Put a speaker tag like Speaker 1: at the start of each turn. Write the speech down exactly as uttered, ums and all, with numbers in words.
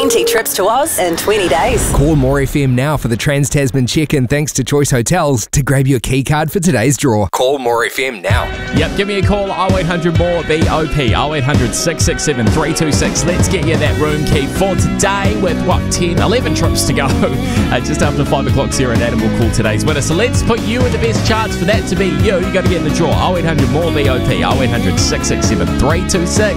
Speaker 1: twenty trips to Oz in twenty days.
Speaker 2: Call More F M now for the Trans-Tasman check-in thanks to Choice Hotels to grab your key card for today's draw. Call More F M now.
Speaker 3: Yep, give me a call, oh eight hundred more B O P, oh eight hundred, six six seven, three two six. Let's get you that room key for today with, what, ten, eleven trips to go. Uh, just after five o'clock, Sarah and Adam will call today's winner. So let's put you in the best chance for that to be you. You got to get in the draw, oh eight hundred more B O P, oh eight hundred, six six seven, three two six.